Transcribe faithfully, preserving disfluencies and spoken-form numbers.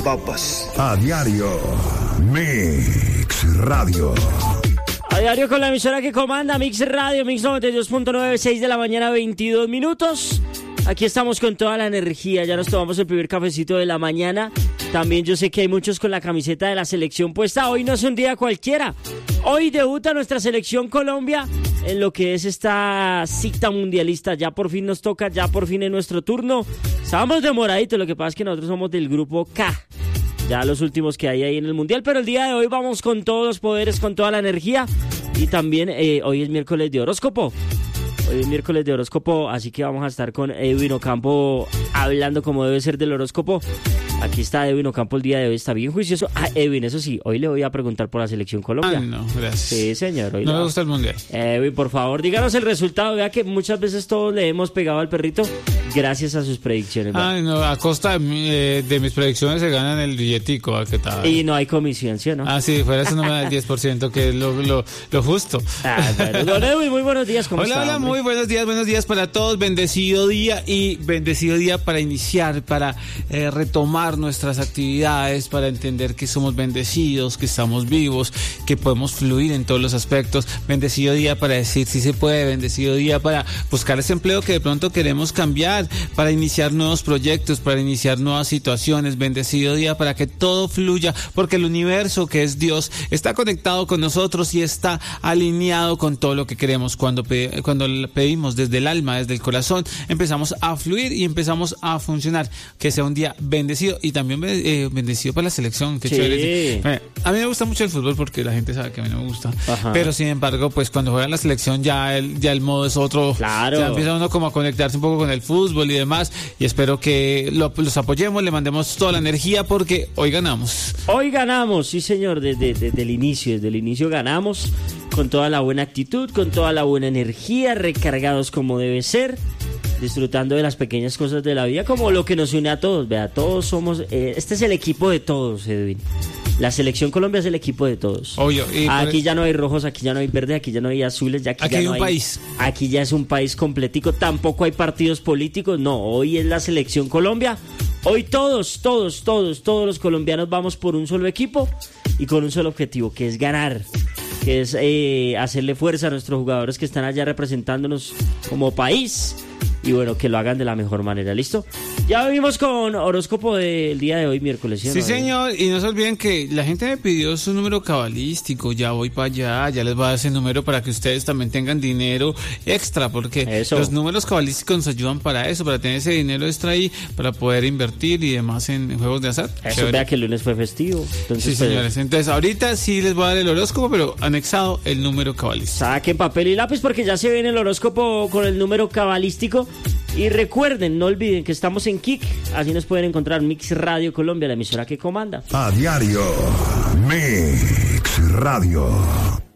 papas. A diario, Mix Radio. A diario con la emisora que comanda, Mix Radio, Mix noventa y dos punto nueve, seis de la mañana, veintidós minutos. Aquí estamos con toda la energía, ya nos tomamos el primer cafecito de la mañana. También yo sé que hay muchos con la camiseta de la selección puesta. Hoy no es un día cualquiera. Hoy debuta nuestra selección Colombia en lo que es esta cita mundialista. Ya por fin nos toca, ya por fin es nuestro turno. Estábamos demoraditos, lo que pasa es que nosotros somos del grupo K. Ya los últimos que hay ahí en el mundial, pero el día de hoy vamos con todos los poderes, con toda la energía. Y también eh, hoy es miércoles de horóscopo. Hoy es miércoles de horóscopo, así que vamos a estar con Edwin Ocampo hablando como debe ser del horóscopo. Aquí está Edwin Ocampo el día de hoy, está bien juicioso. Ah, Edwin, eso sí, hoy le voy a preguntar por la selección Colombia. Ah, no, gracias. Sí, señor. Hoy no la... me gusta el mundial. Edwin, por favor, díganos el resultado. Vea que muchas veces todos le hemos pegado al perrito gracias a sus predicciones. Ah, no, a costa de, mi, eh, de mis predicciones se ganan el billetico. ¿Qué tal? Y no hay comisión, ¿sí o no? Ah, sí, fuera eso no me da el diez por ciento, que es lo, lo, lo justo. Ah, bueno. Don Edwin, muy buenos días, ¿cómo hola, está? Hola, hombre? muy buenos días, buenos días para todos. Bendecido día y bendecido día para iniciar, para eh, retomar nuestras actividades, para entender que somos bendecidos, que estamos vivos, que podemos fluir en todos los aspectos. Bendecido día para decir si se puede, bendecido día para buscar ese empleo que de pronto queremos cambiar, para iniciar nuevos proyectos, para iniciar nuevas situaciones. Bendecido día para que todo fluya, porque el universo, que es Dios, está conectado con nosotros y está alineado con todo lo que queremos. Cuando, pe- cuando pedimos desde el alma, desde el corazón, empezamos a fluir y empezamos a funcionar. Que sea un día bendecido y también eh, bendecido para la selección. Qué sí. chévere. Eh, a mí me gusta mucho el fútbol porque la gente sabe que a mí no me gusta. Ajá. Pero sin embargo, pues cuando juega la selección ya el, ya el modo es otro. Claro. Ya empieza uno como a conectarse un poco con el fútbol y demás. Y espero que lo, los apoyemos, le mandemos toda la energía porque hoy ganamos. Hoy ganamos, sí señor, desde, desde el inicio, desde el inicio ganamos con toda la buena actitud, con toda la buena energía, recargados como debe ser, disfrutando de las pequeñas cosas de la vida, como lo que nos une a todos. Vea, todos somos, eh, este es el equipo de todos, Edwin. La selección Colombia es el equipo de todos. Obvio, y aquí por... ya no hay rojos, aquí ya no hay verdes, aquí ya no hay azules, ya aquí, aquí ya hay no un hay, país. Aquí ya es un país completico, tampoco hay partidos políticos, no, hoy es la selección Colombia. Hoy todos, todos, todos, todos los colombianos vamos por un solo equipo y con un solo objetivo, que es ganar, que es eh, hacerle fuerza a nuestros jugadores que están allá representándonos como país. Y bueno, que lo hagan de la mejor manera, ¿listo? Ya vimos con horóscopo del día de hoy, miércoles, ¿sí? Sí, ¿no? señor, y no se olviden que la gente me pidió su número cabalístico, ya voy para allá, ya les voy a dar ese número para que ustedes también tengan dinero extra, porque eso. Los números cabalísticos nos ayudan para eso, para tener ese dinero extra ahí, para poder invertir y demás en, en juegos de azar. Eso, Chévere. vea que el lunes fue festivo. Entonces, sí, pues, señores, entonces ahorita sí les voy a dar el horóscopo, pero anexado el número cabalístico. Saquen papel y lápiz porque ya se viene el horóscopo con el número cabalístico. Y recuerden, no olviden que estamos en Kik, así nos pueden encontrar Mix Radio Colombia, la emisora que comanda. A diario, Mix Radio.